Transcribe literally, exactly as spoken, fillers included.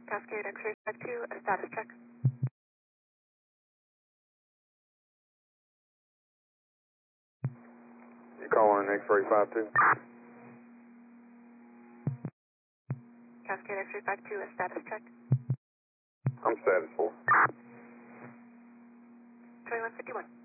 Cascade X-ray five two, a status check. You calling X-ray five two? Cascade X-ray five two, a status check. I'm status four. twenty-one fifty-one.